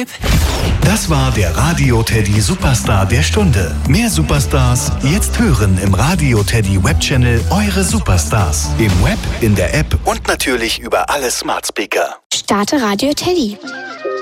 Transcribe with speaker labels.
Speaker 1: hip.
Speaker 2: Das war der Radio Teddy Superstar der Stunde. Mehr Superstars jetzt hören im Radio Teddy Webchannel Eure Superstars. Im Web, in der App und natürlich über alle Smart Speaker.
Speaker 3: Starte Radio Teddy.